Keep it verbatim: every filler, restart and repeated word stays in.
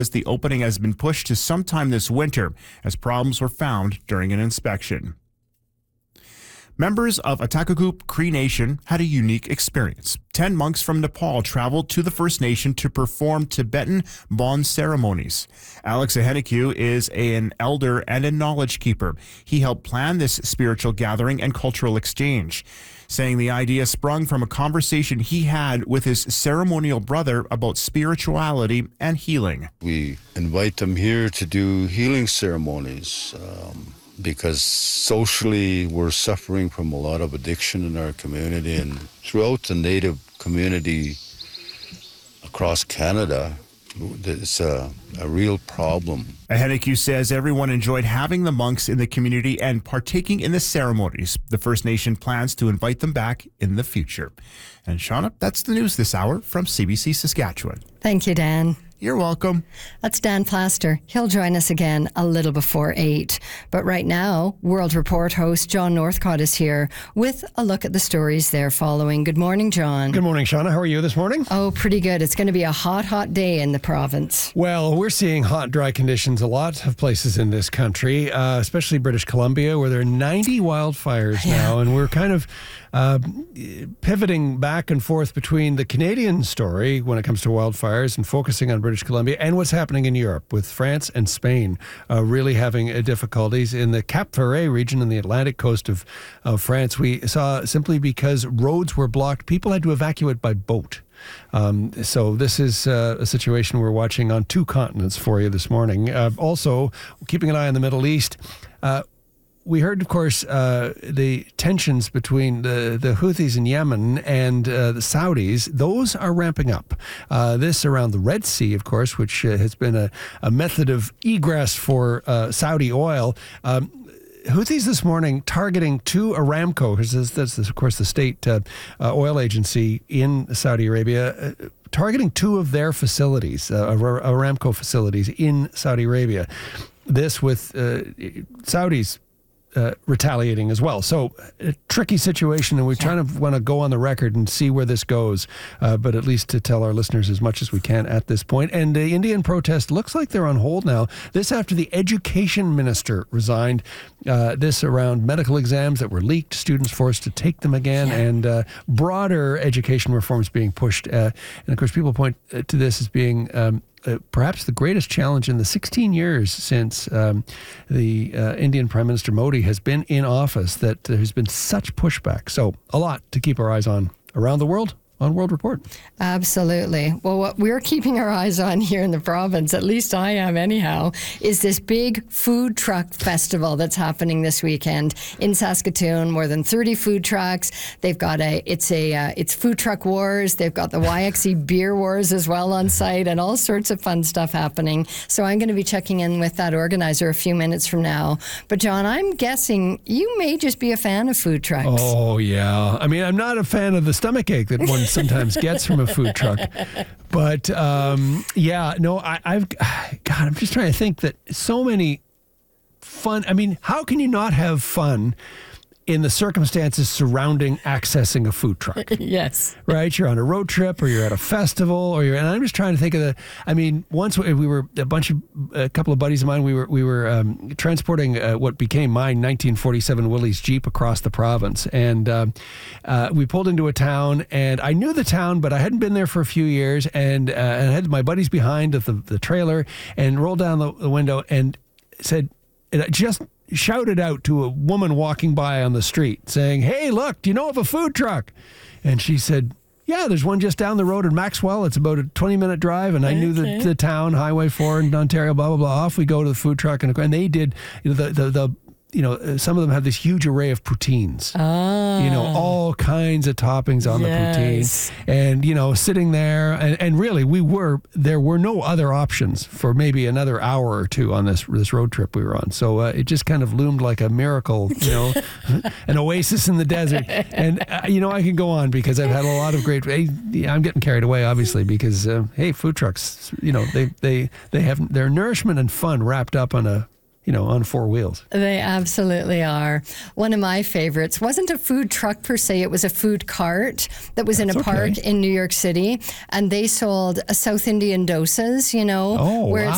The opening has been pushed to sometime this winter as problems were found during an inspection. Members of Atakaguk Cree Nation had a unique experience. Ten monks from Nepal traveled to the First Nation to perform Tibetan Bon ceremonies. Alex Ahenakew is an elder and a knowledge keeper. He helped plan this spiritual gathering and cultural exchange, saying the idea sprung from a conversation he had with his ceremonial brother about spirituality and healing. We invite them here to do healing ceremonies um, because socially we're suffering from a lot of addiction in our community, and throughout the Native community across Canada, it's a, a real problem. Ahenakew says everyone enjoyed having the monks in the community and partaking in the ceremonies. The First Nation plans to invite them back in the future. And Shauna, that's the news this hour from C B C Saskatchewan. Thank you, Dan. You're welcome. That's Dan Plaster. He'll join us again a little before eight. But right now, World Report host John Northcott is here with a look at the stories they're following. Good morning, John. Good morning, Shauna. How are you this morning? Oh, pretty good. It's going to be a hot, hot day in the province. Well, we're seeing hot, dry conditions a lot of places in this country, uh, especially British Columbia, where there are ninety wildfires Yeah. now. And we're kind of uh, pivoting back and forth between the Canadian story when it comes to wildfires and focusing on British Columbia and what's happening in Europe with France and Spain uh, really having uh, difficulties. In the Cap Ferret region in the Atlantic coast of, of France, we saw simply because roads were blocked, people had to evacuate by boat. Um, so this is uh, a situation we're watching on two continents for you this morning. Uh, also, keeping an eye on the Middle East. Uh, We heard, of course, uh, the tensions between the, the Houthis in Yemen and uh, the Saudis. Those are ramping up. Uh, this around the Red Sea, of course, which uh, has been a, a method of egress for uh, Saudi oil. Um, Houthis this morning targeting two Aramco, because that's, that's, of course, the state uh, uh, oil agency in Saudi Arabia, uh, targeting two of their facilities, uh, Aramco facilities in Saudi Arabia. This with uh, Saudis Uh, retaliating as well. So a tricky situation, and we yeah. kind of want to go on the record and see where this goes, uh, but at least to tell our listeners as much as we can at this point. And the Indian protest looks like they're on hold now. This after the education minister resigned. Uh, this around medical exams that were leaked, students forced to take them again, yeah. and uh, broader education reforms being pushed. Uh, and of course, people point to this as being um, Uh, perhaps the greatest challenge in the sixteen years since um, the uh, Indian Prime Minister Modi has been in office, that there has been such pushback. So a lot to keep our eyes on around the world on World Report. Absolutely. Well, what we're keeping our eyes on here in the province, at least I am anyhow, is this big food truck festival that's happening this weekend in Saskatoon. More than thirty food trucks. They've got a, it's a, uh, it's Food Truck Wars. They've got the Y X E Beer Wars as well on site, and all sorts of fun stuff happening. So I'm going to be checking in with that organizer a few minutes from now. But John, I'm guessing you may just be a fan of food trucks. Oh, yeah. I mean, I'm not a fan of the stomachache that one sometimes gets from a food truck. But um, yeah, no, I, I've, God, I'm just trying to think that so many fun, I mean, how can you not have fun in the circumstances surrounding accessing a food truck? Yes. Right? You're on a road trip, or you're at a festival, or you're, and I'm just trying to think of the, I mean, once we, we were, a bunch of, a couple of buddies of mine, we were, we were um, transporting uh, what became my nineteen forty-seven Willys Jeep across the province. And uh, uh, we pulled into a town, and I knew the town, but I hadn't been there for a few years. And, uh, and I had my buddies behind the, the trailer, and rolled down the, the window and said, and I just shouted out to a woman walking by on the street saying, "Hey, look, do you know of a food truck?" And she said, "Yeah, there's one just down the road in Maxwell. It's about a twenty minute drive." And I okay. knew the, the town, Highway four in Ontario, blah, blah, blah. Off we go to the food truck. And, and they did, you know, the, the, the, you know, some of them have this huge array of poutines. Oh. You know, all kinds of toppings on yes. the poutine. And, you know, sitting there, and, and really, we were, there were no other options for maybe another hour or two on this this road trip we were on. So uh, it just kind of loomed like a miracle, you know, an oasis in the desert. And, uh, you know, I can go on because I've had a lot of great, hey, I'm getting carried away, obviously, because, uh, hey, food trucks, you know, they, they, they have their nourishment and fun wrapped up on a, you know, on four wheels. They absolutely are. One of my favorites wasn't a food truck per se. It was a food cart that was That's in a park okay. in New York City. And they sold a South Indian dosas, you know, oh, where wow.